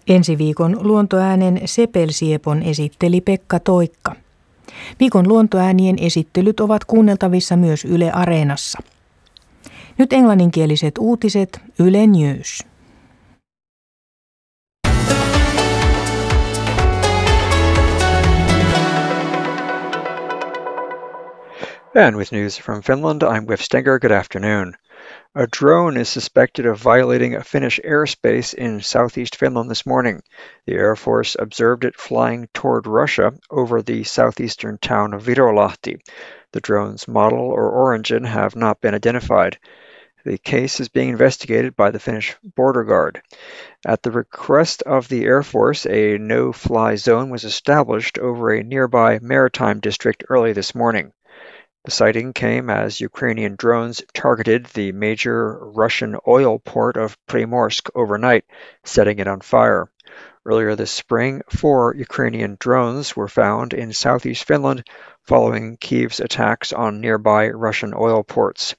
Ensi viikon luontoäänen Sepelsiepon esitteli Pekka Toikka. Viikon luontoäänien esittelyt ovat kuunneltavissa myös Yle Areenassa. Nyt englanninkieliset uutiset Yle News. And with news from Finland, I'm Whiff Stenger. Good afternoon. A drone is suspected of violating a Finnish airspace in southeast Finland this morning. The Air Force observed it flying toward Russia over the southeastern town of Virolahti. The drone's model or origin have not been identified. The case is being investigated by the Finnish border guard. At the request of the Air Force, a no-fly zone was established over a nearby maritime district early this morning. The sighting came as Ukrainian drones targeted the major Russian oil port of Primorsk overnight, setting it on fire. Earlier this spring, 4 Ukrainian drones were found in southeast Finland following Kyiv's attacks on nearby Russian oil ports.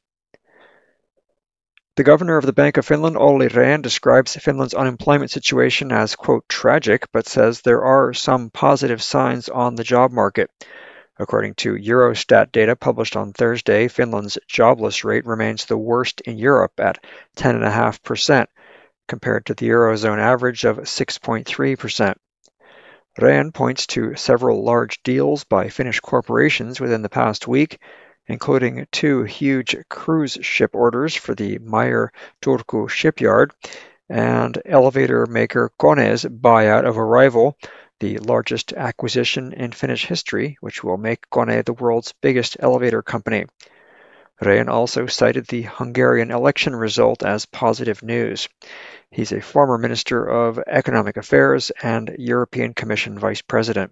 The governor of the Bank of Finland, Olli Rehn, describes Finland's unemployment situation as, quote, tragic, but says there are some positive signs on the job market. According to Eurostat data published on Thursday, Finland's jobless rate remains the worst in Europe at 10.5%, compared to the Eurozone average of 6.3%. Rehn points to several large deals by Finnish corporations within the past week, including 2 huge cruise ship orders for the Meyer Turku shipyard and elevator maker Kone's buyout of Arrival, the largest acquisition in Finnish history, which will make Kone the world's biggest elevator company. Rehn also cited the Hungarian election result as positive news. He's a former Minister of Economic Affairs and European Commission Vice President.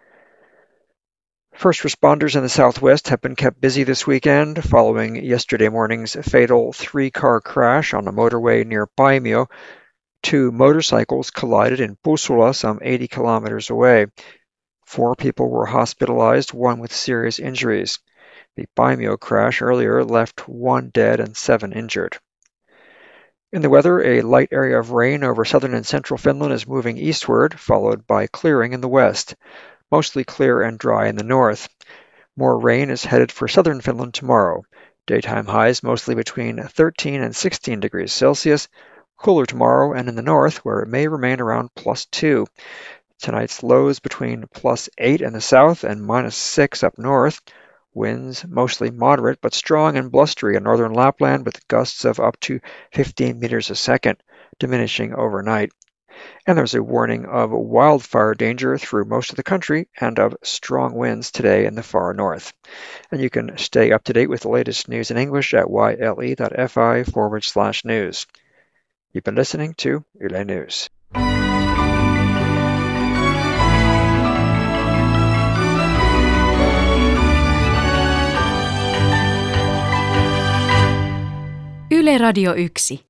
First responders in the Southwest have been kept busy this weekend following yesterday morning's fatal 3-car crash on a motorway near Paimio. 2 motorcycles collided in Pusula, some 80 kilometers away. 4 people were hospitalized, 1 with serious injuries. The Paimio crash earlier left 1 dead and 7 injured. In the weather, a light area of rain over southern and central Finland is moving eastward, followed by clearing in the west. Mostly clear and dry in the north. More rain is headed for southern Finland tomorrow. Daytime highs mostly between 13 and 16 degrees Celsius. Cooler tomorrow and in the north, where it may remain around +2. Tonight's lows between +8 in the south and -6 up north. Winds mostly moderate but strong and blustery in northern Lapland with gusts of up to 15 meters a second, diminishing overnight. And there's a warning of wildfire danger through most of the country and of strong winds today in the far north. And you can stay up to date with the latest news in English at yle.fi/news. You've been listening to Yle News. Yle Radio 1.